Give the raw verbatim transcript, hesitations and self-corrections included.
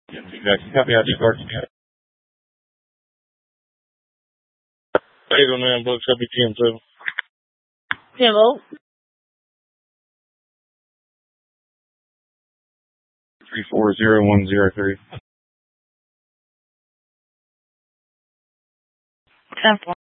Copy out your guards. eight oh nine Bucks, copy T M seven. ten volt. three four zero one zero three. ten four.